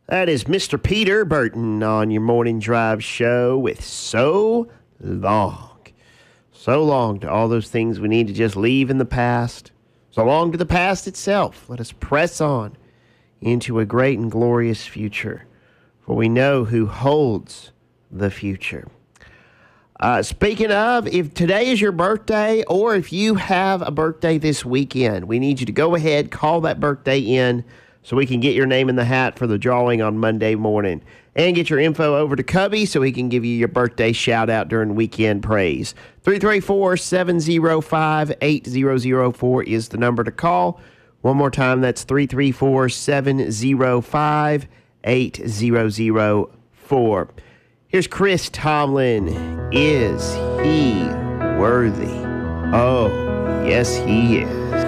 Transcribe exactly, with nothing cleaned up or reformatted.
That is Mister Peter Burton on your morning drive show with So Long. So long to all those things we need to just leave in the past. So long to the past itself. Let us press on into a great and glorious future, for we know who holds the future. Uh, speaking of, if today is your birthday or if you have a birthday this weekend, we need you to go ahead, call that birthday in so we can get your name in the hat for the drawing on Monday morning. And get your info over to Cubby so he can give you your birthday shout out during weekend praise. three three four, seven zero five, eight zero zero four is the number to call. One more time, that's three three four, seven zero five, eight zero zero four. Here's Chris Tomlin. Is he worthy? Oh, yes, he is.